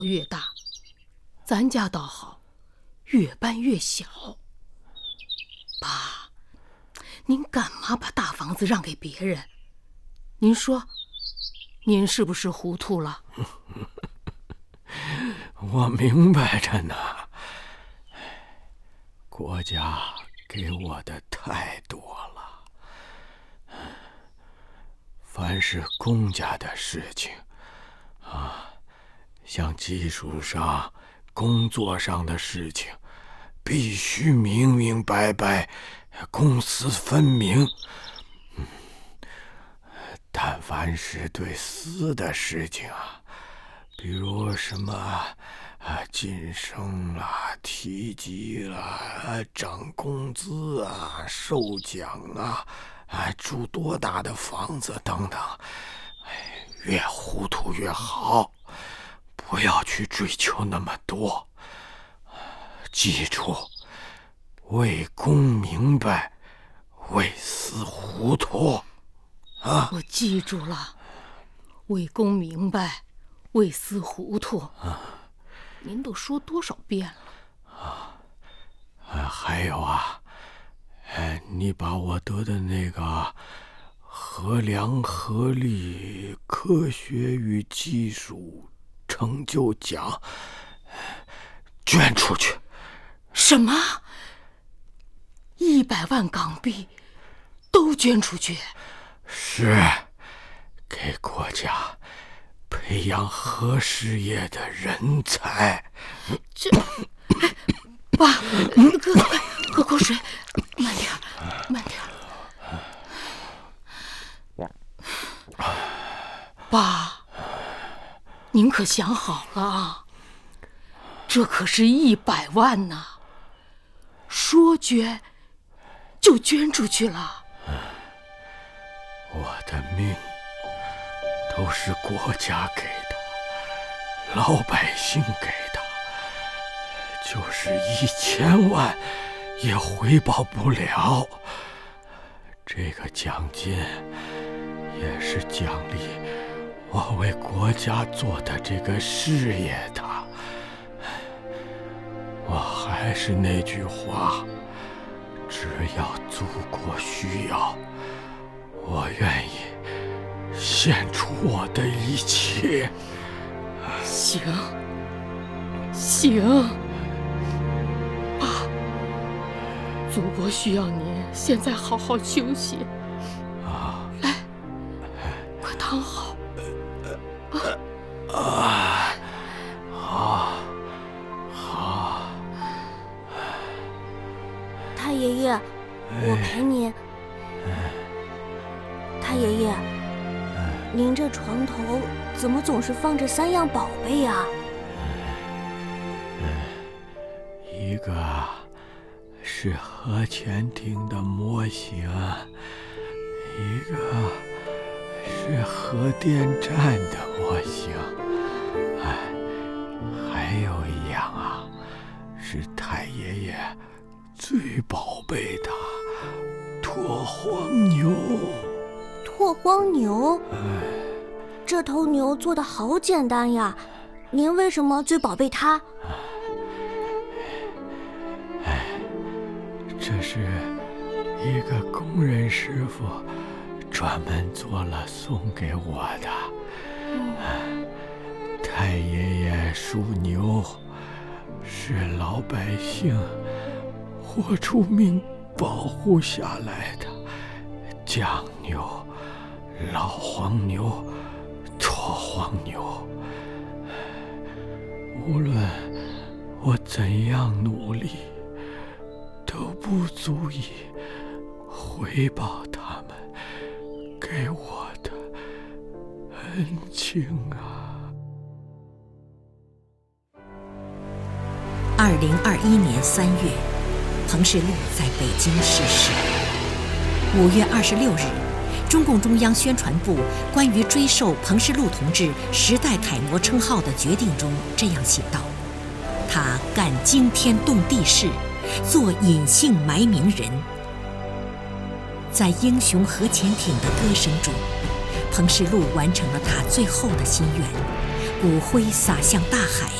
越大，咱家倒好，越办越小。爸，您干嘛把大房子让给别人？您说，您是不是糊涂了？ 我明白着呢，国家给我的太多了，凡是公家的事情像技术上、工作上的事情，必须明明白白，公私分明。但凡是对私的事情比如什么晋升啦、提级啦、涨工资受奖住多大的房子等等，越糊涂越好，不要去追求那么多。记住，为公明白，为私糊涂。 我记住了，为公明白，为私糊涂。您都说多少遍了？ 还有你把我得的那个合良合力科学与技术成就奖捐出去。 什么？100万港币都捐出去？ 是，给国家培养核事业的人才。 爸，喝口水，慢点，慢点。爸，您可想好了啊？这可是100万呢，说捐就捐出去了。 我的命都是国家给的，老百姓给的，就是1000万也回报不了。这个奖金也是奖励我为国家做的这个事业的。我还是那句话，只要祖国需要，我愿意献出我的一切。 行，行，爸，祖国需要您现在好好休息。来，快躺好。 好。 太爷爷，我陪您。太爷爷，您这床头怎么总是放着3样宝贝呀？ 一个是核潜艇的模型，一个是核电站的模型，还有一样是太爷爷最宝贝的拓荒牛。 拓荒牛？这头牛做的好简单呀，您为什么最宝贝它？ 这是一个工人师傅专门做了送给我的。太爷爷属牛，是老百姓豁出命保护下来的酱牛、老黄牛、拓荒牛。无论我怎样努力，都不足以回报他们给我的恩情 2021年3月，彭世禄在北京逝世。5月26日，中共中央宣传部关于追授彭世禄同志时代楷模称号的决定中这样写道：他干惊天动地事，做隐姓埋名人。在英雄核潜艇的歌声中，彭世禄完成了他最后的心愿， 骨灰洒向大海。